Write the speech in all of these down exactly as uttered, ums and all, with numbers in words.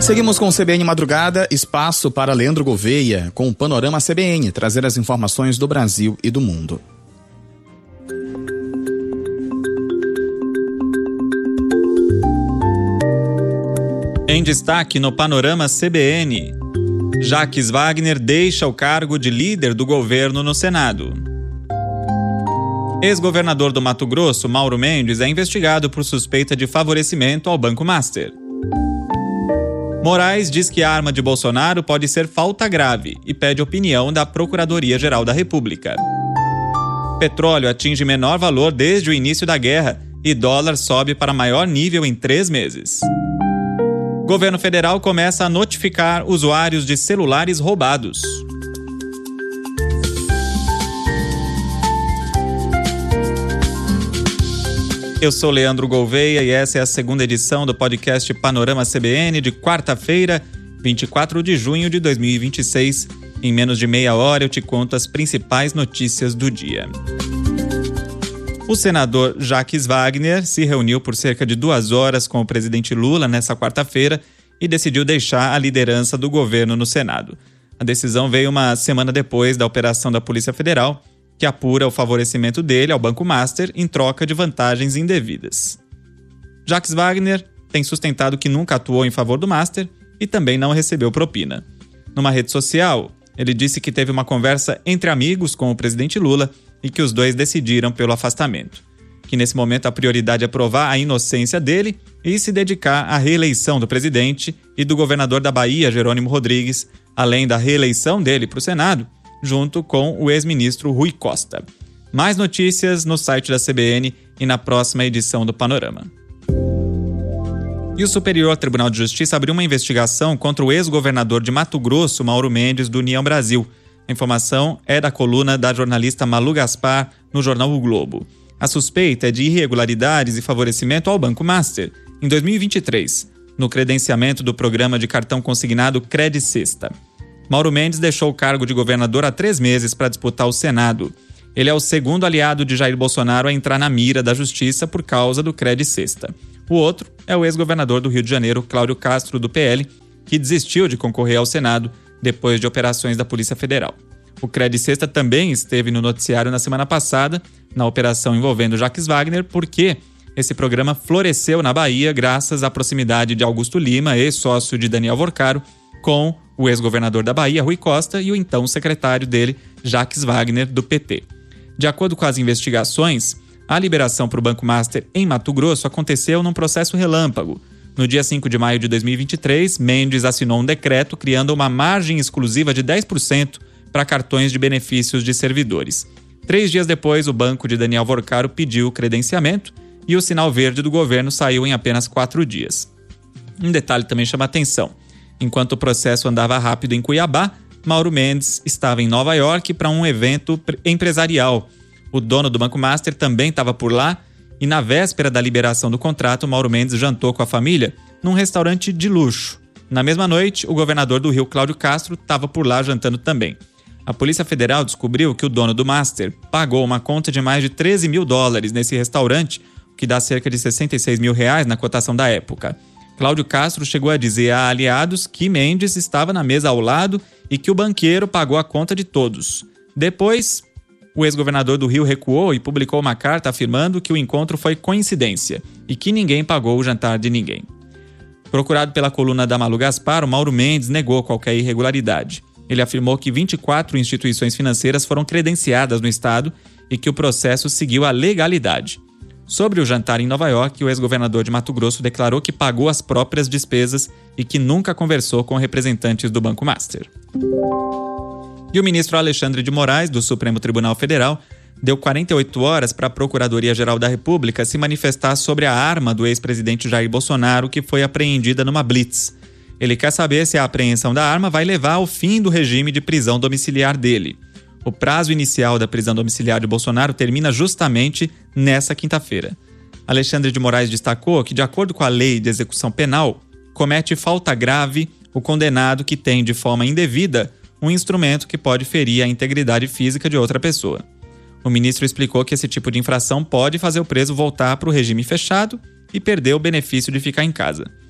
Seguimos com o C B N Madrugada, espaço para Leandro Gouveia, com o Panorama C B N, trazer as informações do Brasil e do mundo. Em destaque no Panorama C B N, Jacques Wagner deixa o cargo de líder do governo no Senado. Ex-governador do Mato Grosso, Mauro Mendes, é investigado por suspeita de favorecimento ao Banco Master. Moraes diz que a arma de Bolsonaro pode ser falta grave e pede opinião da Procuradoria-Geral da República. Petróleo atinge menor valor desde o início da guerra e dólar sobe para maior nível em três meses. Governo federal começa a notificar usuários de celulares roubados. Eu sou Leandro Gouveia e essa é a segunda edição do podcast Panorama C B N de quarta-feira, vinte e quatro de junho de dois mil e vinte e seis. Em menos de meia hora eu te conto as principais notícias do dia. O senador Jacques Wagner se reuniu por cerca de duas horas com o presidente Lula nesta quarta-feira e decidiu deixar a liderança do governo no Senado. A decisão veio uma semana depois da operação da Polícia Federal, que apura o favorecimento dele ao Banco Master em troca de vantagens indevidas. Jacques Wagner tem sustentado que nunca atuou em favor do Master e também não recebeu propina. Numa rede social, ele disse que teve uma conversa entre amigos com o presidente Lula e que os dois decidiram pelo afastamento. Que nesse momento a prioridade é provar a inocência dele e se dedicar à reeleição do presidente e do governador da Bahia, Jerônimo Rodrigues, além da reeleição dele para o Senado, junto com o ex-ministro Rui Costa. Mais notícias no site da C B N e na próxima edição do Panorama. E o Superior Tribunal de Justiça abriu uma investigação contra o ex-governador de Mato Grosso, Mauro Mendes, do União Brasil. A informação é da coluna da jornalista Malu Gaspar no jornal O Globo. A suspeita é de irregularidades e favorecimento ao Banco Master em dois mil e vinte e três, no credenciamento do programa de cartão consignado Cred Sexta. Mauro Mendes deixou o cargo de governador há três meses para disputar o Senado. Ele é o segundo aliado de Jair Bolsonaro a entrar na mira da justiça por causa do Cred Sexta. O outro é o ex-governador do Rio de Janeiro, Cláudio Castro, do P L, que desistiu de concorrer ao Senado depois de operações da Polícia Federal. O Cred Sexta também esteve no noticiário na semana passada, na operação envolvendo Jacques Wagner, porque esse programa floresceu na Bahia graças à proximidade de Augusto Lima, ex-sócio de Daniel Vorcaro, com o ex-governador da Bahia, Rui Costa, e o então secretário dele, Jacques Wagner, do P T. De acordo com as investigações, a liberação para o Banco Master em Mato Grosso aconteceu num processo relâmpago. No dia cinco de maio de dois mil e vinte e três, Mendes assinou um decreto criando uma margem exclusiva de dez por cento para cartões de benefícios de servidores. Três dias depois, o banco de Daniel Vorcaro pediu o credenciamento e o sinal verde do governo saiu em apenas quatro dias. Um detalhe também chama atenção. Enquanto o processo andava rápido em Cuiabá, Mauro Mendes estava em Nova York para um evento empresarial. O dono do Banco Master também estava por lá e na véspera da liberação do contrato, Mauro Mendes jantou com a família num restaurante de luxo. Na mesma noite, o governador do Rio, Cláudio Castro, estava por lá jantando também. A Polícia Federal descobriu que o dono do Master pagou uma conta de mais de treze mil dólares nesse restaurante, o que dá cerca de sessenta e seis mil reais na cotação da época. Cláudio Castro chegou a dizer a aliados que Mendes estava na mesa ao lado e que o banqueiro pagou a conta de todos. Depois, o ex-governador do Rio recuou e publicou uma carta afirmando que o encontro foi coincidência e que ninguém pagou o jantar de ninguém. Procurado pela coluna da Malu Gaspar, o Mauro Mendes negou qualquer irregularidade. Ele afirmou que vinte e quatro instituições financeiras foram credenciadas no estado e que o processo seguiu a legalidade. Sobre o jantar em Nova York, o ex-governador de Mato Grosso declarou que pagou as próprias despesas e que nunca conversou com representantes do Banco Master. E o ministro Alexandre de Moraes, do Supremo Tribunal Federal, deu quarenta e oito horas para a Procuradoria-Geral da República se manifestar sobre a arma do ex-presidente Jair Bolsonaro que foi apreendida numa blitz. Ele quer saber se a apreensão da arma vai levar ao fim do regime de prisão domiciliar dele. O prazo inicial da prisão domiciliar de Bolsonaro termina justamente nessa quinta-feira. Alexandre de Moraes destacou que, de acordo com a Lei de Execução Penal, comete falta grave o condenado que tem, de forma indevida, um instrumento que pode ferir a integridade física de outra pessoa. O ministro explicou que esse tipo de infração pode fazer o preso voltar para o regime fechado e perder o benefício de ficar em casa.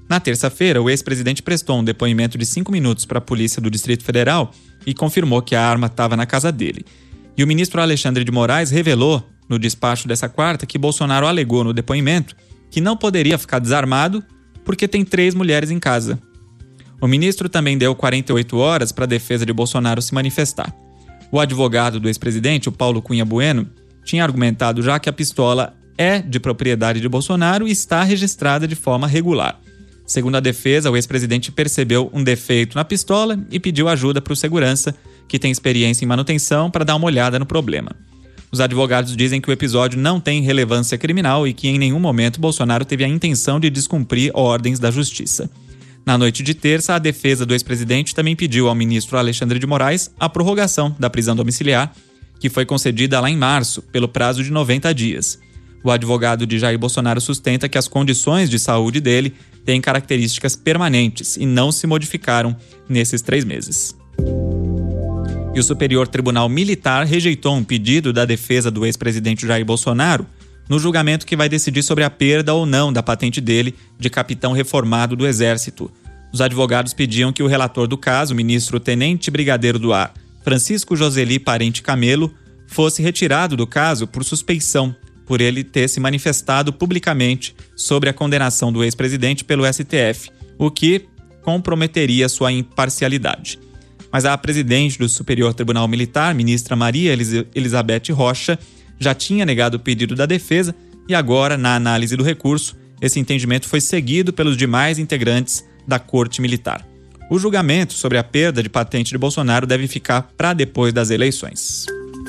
Na terça-feira, o ex-presidente prestou um depoimento de cinco minutos para a Polícia do Distrito Federal e confirmou que a arma estava na casa dele. E o ministro Alexandre de Moraes revelou, no despacho dessa quarta, que Bolsonaro alegou no depoimento que não poderia ficar desarmado porque tem três mulheres em casa. O ministro também deu quarenta e oito horas para a defesa de Bolsonaro se manifestar. O advogado do ex-presidente, o Paulo Cunha Bueno, tinha argumentado já que a pistola é de propriedade de Bolsonaro e está registrada de forma regular. Segundo a defesa, o ex-presidente percebeu um defeito na pistola e pediu ajuda para o segurança, que tem experiência em manutenção, para dar uma olhada no problema. Os advogados dizem que o episódio não tem relevância criminal e que em nenhum momento Bolsonaro teve a intenção de descumprir ordens da justiça. Na noite de terça, a defesa do ex-presidente também pediu ao ministro Alexandre de Moraes a prorrogação da prisão domiciliar, que foi concedida lá em março, pelo prazo de noventa dias. O advogado de Jair Bolsonaro sustenta que as condições de saúde dele têm características permanentes e não se modificaram nesses três meses. E o Superior Tribunal Militar rejeitou um pedido da defesa do ex-presidente Jair Bolsonaro no julgamento que vai decidir sobre a perda ou não da patente dele de capitão reformado do Exército. Os advogados pediam que o relator do caso, o ministro Tenente Brigadeiro do Ar, Francisco Joseli Parente Camelo, fosse retirado do caso por suspeição, por ele ter se manifestado publicamente sobre a condenação do ex-presidente pelo S T F, o que comprometeria sua imparcialidade. Mas a presidente do Superior Tribunal Militar, ministra Maria Elis- Elizabeth Rocha, já tinha negado o pedido da defesa e agora, na análise do recurso, esse entendimento foi seguido pelos demais integrantes da Corte Militar. O julgamento sobre a perda de patente de Bolsonaro deve ficar para depois das eleições.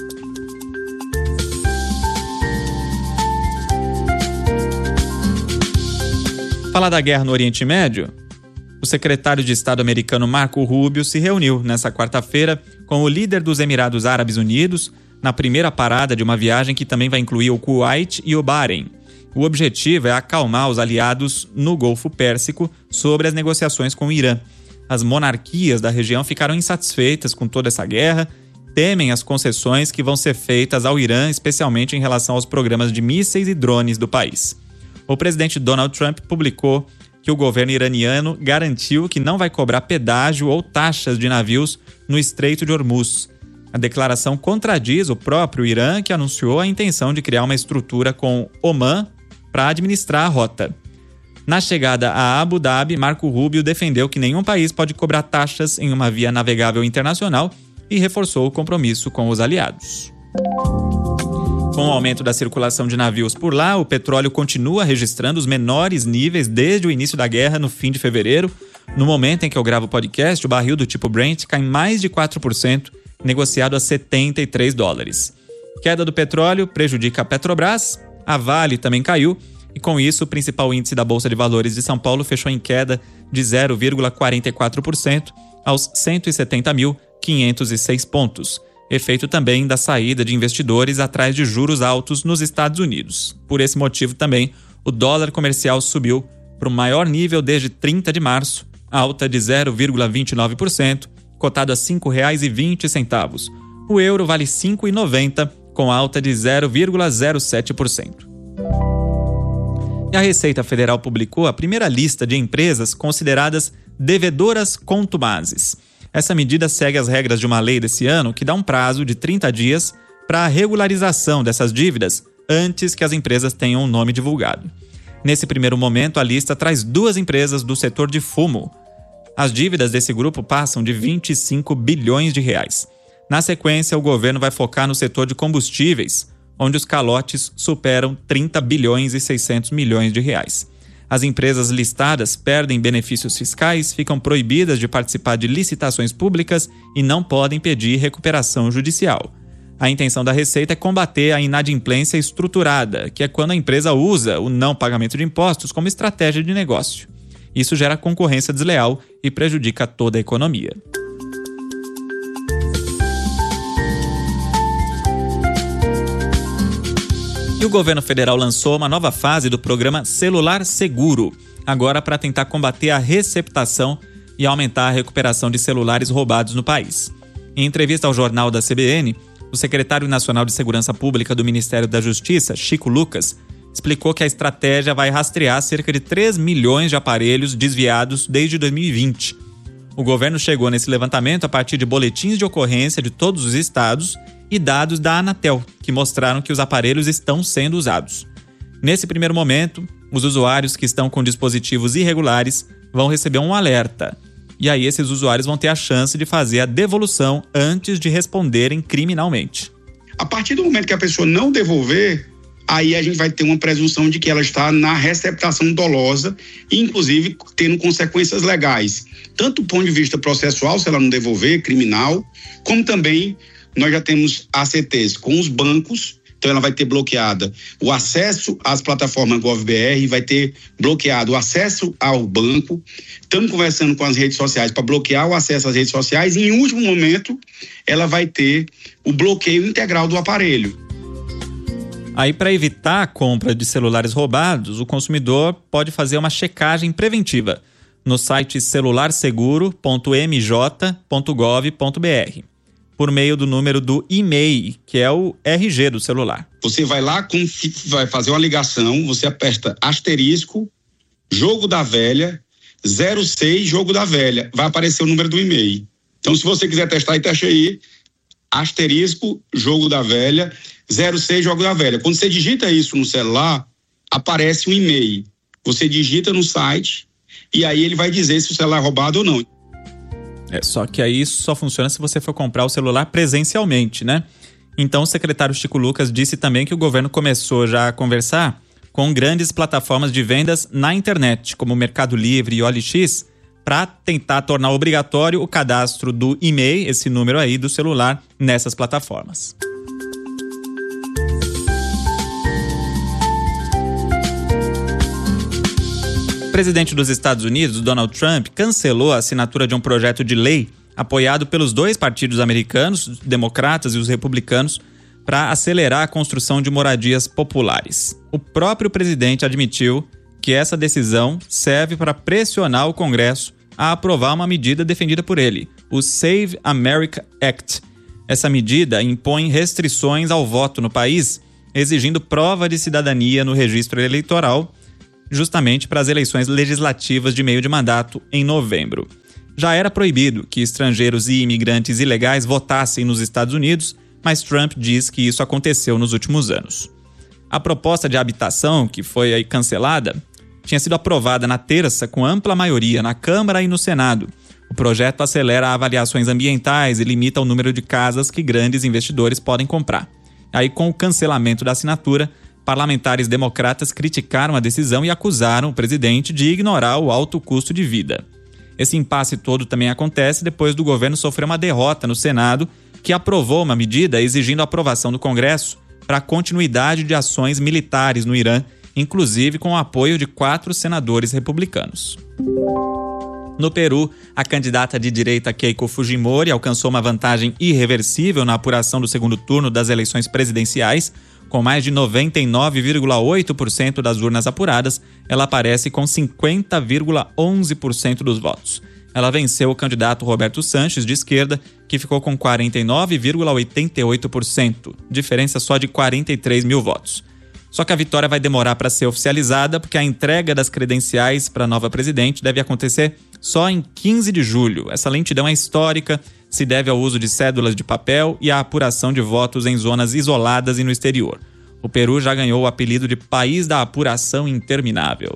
Falar da guerra no Oriente Médio, o secretário de Estado americano Marco Rubio se reuniu nesta quarta-feira com o líder dos Emirados Árabes Unidos na primeira parada de uma viagem que também vai incluir o Kuwait e o Bahrein. O objetivo é acalmar os aliados no Golfo Pérsico sobre as negociações com o Irã. As monarquias da região ficaram insatisfeitas com toda essa guerra, temem as concessões que vão ser feitas ao Irã, especialmente em relação aos programas de mísseis e drones do país. O presidente Donald Trump publicou que o governo iraniano garantiu que não vai cobrar pedágio ou taxas de navios no Estreito de Hormuz. A declaração contradiz o próprio Irã, que anunciou a intenção de criar uma estrutura com Omã para administrar a rota. Na chegada a Abu Dhabi, Marco Rubio defendeu que nenhum país pode cobrar taxas em uma via navegável internacional e reforçou o compromisso com os aliados. Com o aumento da circulação de navios por lá, o petróleo continua registrando os menores níveis desde o início da guerra no fim de fevereiro. No momento em que eu gravo o podcast, o barril do tipo Brent cai mais de quatro por cento, negociado a setenta e três dólares. Queda do petróleo prejudica a Petrobras, a Vale também caiu, e com isso o principal índice da Bolsa de Valores de São Paulo fechou em queda de zero vírgula quarenta e quatro por cento aos cento e setenta mil quinhentos e seis pontos. Efeito também da saída de investidores atrás de juros altos nos Estados Unidos. Por esse motivo também, o dólar comercial subiu para o maior nível desde trinta de março, alta de zero vírgula vinte e nove por cento, cotado a cinco reais e vinte centavos. O euro vale cinco reais e noventa centavos, com alta de zero vírgula zero sete por cento. E a Receita Federal publicou a primeira lista de empresas consideradas devedoras contumazes. Essa medida segue as regras de uma lei desse ano que dá um prazo de trinta dias para a regularização dessas dívidas antes que as empresas tenham um nome divulgado. Nesse primeiro momento, a lista traz duas empresas do setor de fumo. As dívidas desse grupo passam de vinte e cinco bilhões de reais. Na sequência, o governo vai focar no setor de combustíveis, onde os calotes superam trinta bilhões e seiscentos milhões de reais. As empresas listadas perdem benefícios fiscais, ficam proibidas de participar de licitações públicas e não podem pedir recuperação judicial. A intenção da Receita é combater a inadimplência estruturada, que é quando a empresa usa o não pagamento de impostos como estratégia de negócio. Isso gera concorrência desleal e prejudica toda a economia. E o governo federal lançou uma nova fase do programa Celular Seguro, agora para tentar combater a receptação e aumentar a recuperação de celulares roubados no país. Em entrevista ao jornal da C B N, o secretário nacional de Segurança Pública do Ministério da Justiça, Chico Lucas, explicou que a estratégia vai rastrear cerca de três milhões de aparelhos desviados desde dois mil e vinte. O governo chegou nesse levantamento a partir de boletins de ocorrência de todos os estados e dados da Anatel, que mostraram que os aparelhos estão sendo usados. Nesse primeiro momento, os usuários que estão com dispositivos irregulares vão receber um alerta. E aí esses usuários vão ter a chance de fazer a devolução antes de responderem criminalmente. A partir do momento que a pessoa não devolver, aí a gente vai ter uma presunção de que ela está na receptação dolosa e, inclusive, tendo consequências legais. Tanto do ponto de vista processual, se ela não devolver, criminal, como também nós já temos A C Ts com os bancos, então ela vai ter bloqueada o acesso às plataformas GovBR, vai ter bloqueado o acesso ao banco. Estamos conversando com as redes sociais para bloquear o acesso às redes sociais e, em último momento, ela vai ter o bloqueio integral do aparelho. Aí, para evitar a compra de celulares roubados, o consumidor pode fazer uma checagem preventiva no site celular seguro ponto m j ponto gov ponto b r, por meio do número do I M E I, que é o R G do celular. Você vai lá, vai fazer uma ligação, você aperta asterisco, jogo da velha, zero seis, jogo da velha. Vai aparecer o número do I M E I. Então, se você quiser testar aí, teste aí, asterisco, jogo da velha, zero seis, jogo da velha. Quando você digita isso no celular, aparece um e-mail. Você digita no site e aí ele vai dizer se o celular é roubado ou não. É, só que aí isso só funciona se você for comprar o celular presencialmente, né? Então o secretário Chico Lucas disse também que o governo começou já a conversar com grandes plataformas de vendas na internet, como o Mercado Livre e O L X, para tentar tornar obrigatório o cadastro do I M E I, esse número aí do celular, nessas plataformas. O presidente dos Estados Unidos, Donald Trump, cancelou a assinatura de um projeto de lei apoiado pelos dois partidos americanos, os democratas e os republicanos, para acelerar a construção de moradias populares. O próprio presidente admitiu que essa decisão serve para pressionar o Congresso a aprovar uma medida defendida por ele, o Save America Act. Essa medida impõe restrições ao voto no país, exigindo prova de cidadania no registro eleitoral, justamente para as eleições legislativas de meio de mandato em novembro. Já era proibido que estrangeiros e imigrantes ilegais votassem nos Estados Unidos, mas Trump diz que isso aconteceu nos últimos anos. A proposta de habitação, que foi aí cancelada, tinha sido aprovada na terça com ampla maioria na Câmara e no Senado. O projeto acelera avaliações ambientais e limita o número de casas que grandes investidores podem comprar. Aí, com o cancelamento da assinatura, parlamentares democratas criticaram a decisão e acusaram o presidente de ignorar o alto custo de vida. Esse impasse todo também acontece depois do governo sofrer uma derrota no Senado, que aprovou uma medida exigindo a aprovação do Congresso para a continuidade de ações militares no Irã, inclusive com o apoio de quatro senadores republicanos. No Peru, a candidata de direita Keiko Fujimori alcançou uma vantagem irreversível na apuração do segundo turno das eleições presidenciais. Com mais de noventa e nove vírgula oito por cento das urnas apuradas, ela aparece com cinquenta vírgula onze por cento dos votos. Ela venceu o candidato Roberto Sanches, de esquerda, que ficou com quarenta e nove vírgula oitenta e oito por cento, diferença só de quarenta e três mil votos. Só que a vitória vai demorar para ser oficializada, porque a entrega das credenciais para a nova presidente deve acontecer só em quinze de julho. Essa lentidão é histórica, se deve ao uso de cédulas de papel e à apuração de votos em zonas isoladas e no exterior. O Peru já ganhou o apelido de País da Apuração Interminável.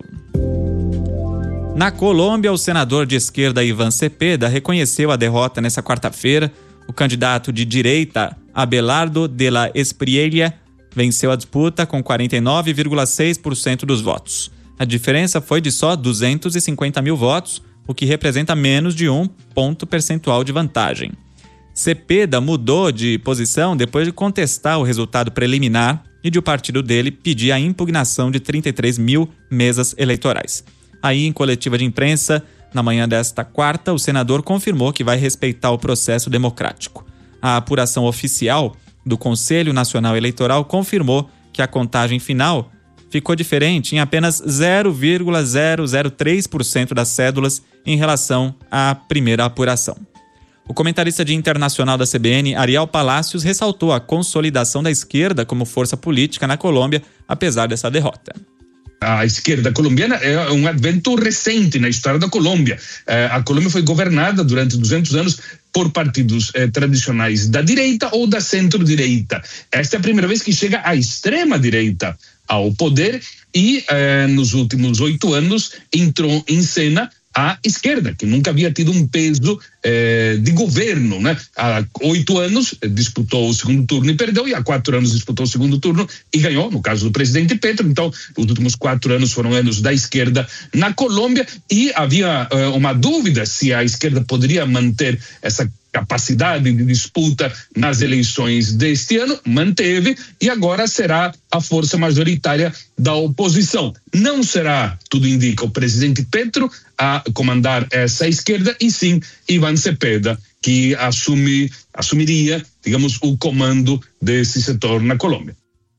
Na Colômbia, o senador de esquerda Iván Cepeda reconheceu a derrota nessa quarta-feira. O candidato de direita, Abelardo de la Espriella, venceu a disputa com quarenta e nove vírgula seis por cento dos votos. A diferença foi de só duzentos e cinquenta mil votos, o que representa menos de um ponto percentual de vantagem. Cepeda mudou de posição depois de contestar o resultado preliminar e de o partido dele pedir a impugnação de trinta e três mil mesas eleitorais. Aí, em coletiva de imprensa, na manhã desta quarta, o senador confirmou que vai respeitar o processo democrático. A apuração oficial do Conselho Nacional Eleitoral confirmou que a contagem final ficou diferente em apenas zero vírgula zero zero três por cento das cédulas em relação à primeira apuração. O comentarista de internacional da C B N, Ariel Palacios, ressaltou a consolidação da esquerda como força política na Colômbia, apesar dessa derrota. A esquerda colombiana é um advento recente na história da Colômbia. A Colômbia foi governada durante duzentos anos por partidos eh, tradicionais da direita ou da centro-direita. Esta é a primeira vez que chega a extrema-direita ao poder e eh, nos últimos oito anos entrou em cena a esquerda, que nunca havia tido um peso eh, de governo, né? Há oito anos disputou o segundo turno e perdeu, e há quatro anos disputou o segundo turno e ganhou, no caso do presidente Petro. Então, os últimos quatro anos foram anos da esquerda na Colômbia, e havia eh, uma dúvida se a esquerda poderia manter essa capacidade de disputa nas eleições deste ano. Manteve, e agora será a força majoritária da oposição. Não será, tudo indica, o presidente Petro a comandar essa esquerda, e sim Iván Cepeda, que assume, assumiria, digamos, o comando desse setor na Colômbia.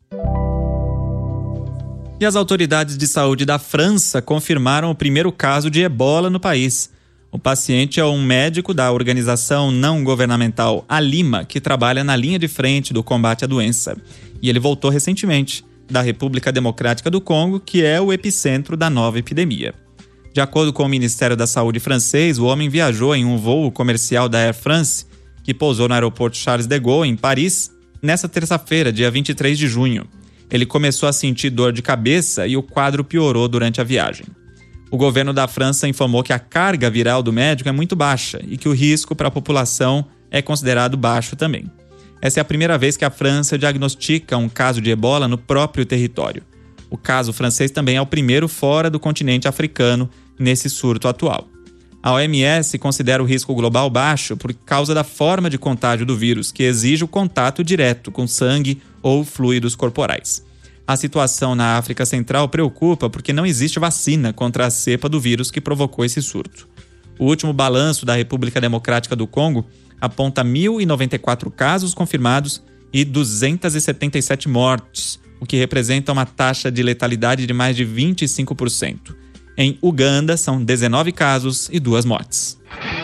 E as autoridades de saúde da França confirmaram o primeiro caso de ebola no país. O paciente é um médico da organização não governamental Alima, que trabalha na linha de frente do combate à doença. E ele voltou recentemente da República Democrática do Congo, que é o epicentro da nova epidemia. De acordo com o Ministério da Saúde francês, o homem viajou em um voo comercial da Air France, que pousou no aeroporto Charles de Gaulle, em Paris, nessa terça-feira, dia vinte e três de junho. Ele começou a sentir dor de cabeça e o quadro piorou durante a viagem. O governo da França informou que a carga viral do médico é muito baixa e que o risco para a população é considerado baixo também. Essa é a primeira vez que a França diagnostica um caso de ebola no próprio território. O caso francês também é o primeiro fora do continente africano nesse surto atual. A O M S considera o risco global baixo por causa da forma de contágio do vírus, que exige o contato direto com sangue ou fluidos corporais. A situação na África Central preocupa porque não existe vacina contra a cepa do vírus que provocou esse surto. O último balanço da República Democrática do Congo aponta mil e noventa e quatro casos confirmados e duzentas e setenta e sete mortes, o que representa uma taxa de letalidade de mais de vinte e cinco por cento. Em Uganda, são dezenove casos e duas mortes.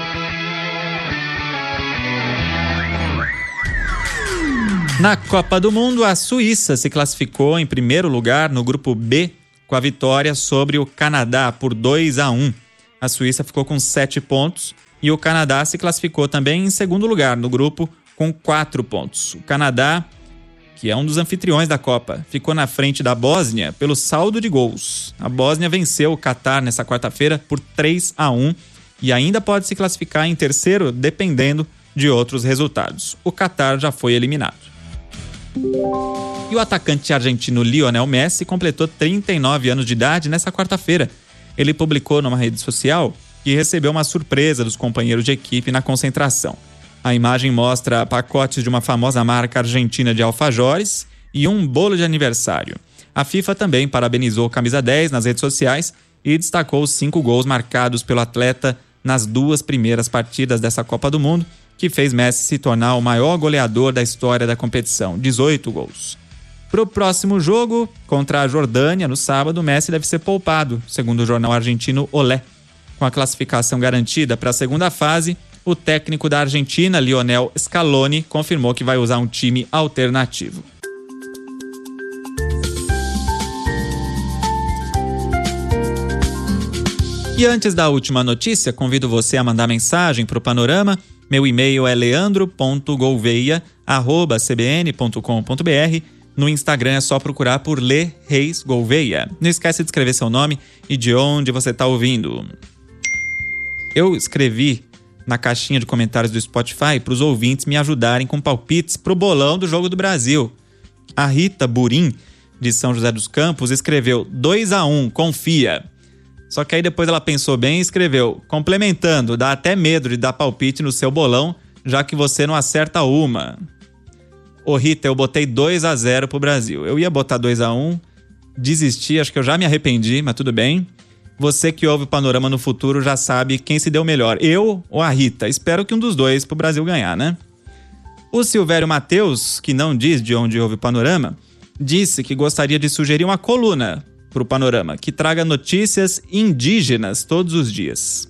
Na Copa do Mundo, a Suíça se classificou em primeiro lugar no grupo B, com a vitória sobre o Canadá por dois a um. A Suíça ficou com sete pontos e o Canadá se classificou também em segundo lugar no grupo com quatro pontos. O Canadá, que é um dos anfitriões da Copa, ficou na frente da Bósnia pelo saldo de gols. A Bósnia venceu o Catar nessa quarta-feira por três a um e ainda pode se classificar em terceiro dependendo de outros resultados. O Catar já foi eliminado. E o atacante argentino Lionel Messi completou trinta e nove anos de idade nessa quarta-feira. Ele publicou numa rede social que recebeu uma surpresa dos companheiros de equipe na concentração. A imagem mostra pacotes de uma famosa marca argentina de alfajores e um bolo de aniversário. A FIFA também parabenizou o camisa dez nas redes sociais e destacou os cinco gols marcados pelo atleta nas duas primeiras partidas dessa Copa do Mundo, que fez Messi se tornar o maior goleador da história da competição, dezoito gols. Para o próximo jogo, contra a Jordânia, no sábado, Messi deve ser poupado, segundo o jornal argentino Olé. Com a classificação garantida para a segunda fase, o técnico da Argentina, Lionel Scaloni, confirmou que vai usar um time alternativo. E antes da última notícia, convido você a mandar mensagem para o Panorama. Meu e-mail é leandro ponto gouveia arroba c b n ponto com ponto b r. No Instagram é só procurar por Lê Reis Gouveia. Não esquece de escrever seu nome e de onde você está ouvindo. Eu escrevi na caixinha de comentários do Spotify para os ouvintes me ajudarem com palpites para o bolão do Jogo do Brasil. A Rita Burim, de São José dos Campos, escreveu dois a um, confia. Só que aí depois ela pensou bem e escreveu, complementando, dá até medo de dar palpite no seu bolão, já que você não acerta uma. Ô Rita, eu botei dois a zero pro Brasil. Eu ia botar dois a um, desisti, acho que eu já me arrependi, mas tudo bem. Você que ouve o Panorama no futuro já sabe quem se deu melhor, eu ou a Rita. Espero que um dos dois pro Brasil ganhar, né? O Silvério Matheus, que não diz de onde ouve o Panorama, disse que gostaria de sugerir uma coluna pro Panorama, que traga notícias indígenas todos os dias.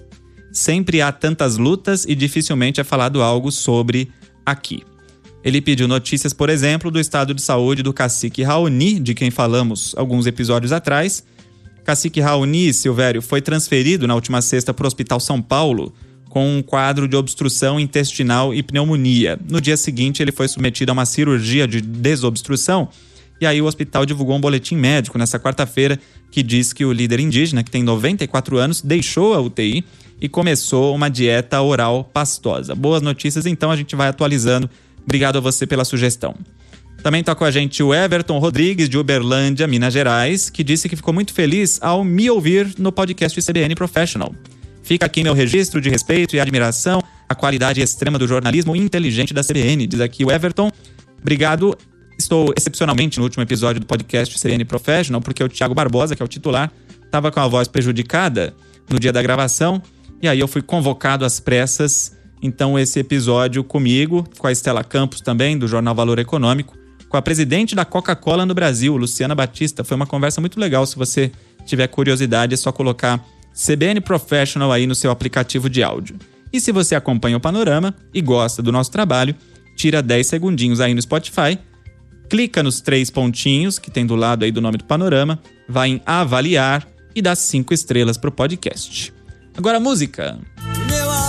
sempre há tantas lutas e dificilmente é falado algo sobre aqui. Ele pediu notícias, por exemplo, do estado de saúde do cacique Raoni, de quem falamos alguns episódios atrás. Cacique Raoni, Silvério, foi transferido na última sexta para o Hospital São Paulo com um quadro de obstrução intestinal e pneumonia. No dia seguinte, ele foi submetido a uma cirurgia de desobstrução e aí o hospital divulgou um boletim médico nessa quarta-feira que diz que o líder indígena, que tem noventa e quatro anos, deixou a U T I e começou uma dieta oral pastosa. Boas notícias, então a gente vai atualizando. Obrigado a você pela sugestão. Também está com a gente o Everton Rodrigues, de Uberlândia, Minas Gerais, que disse que ficou muito feliz ao me ouvir no podcast C B N Professional. Fica aqui meu registro de respeito e admiração à qualidade extrema do jornalismo inteligente da C B N, diz aqui o Everton. Obrigado. Estou excepcionalmente no último episódio do podcast C B N Professional, porque o Thiago Barbosa, que é o titular, estava com a voz prejudicada no dia da gravação, e aí eu fui convocado às pressas. Então esse episódio comigo, com a Estela Campos também, do Jornal Valor Econômico, com a presidente da Coca-Cola no Brasil, Luciana Batista. Foi uma conversa muito legal. Se você tiver curiosidade, é só colocar C B N Professional aí no seu aplicativo de áudio. E se você acompanha o Panorama e gosta do nosso trabalho, tira dez segundinhos aí no Spotify, clica nos três pontinhos que tem do lado aí do nome do Panorama, vai em avaliar e dá cinco estrelas pro podcast. Agora música.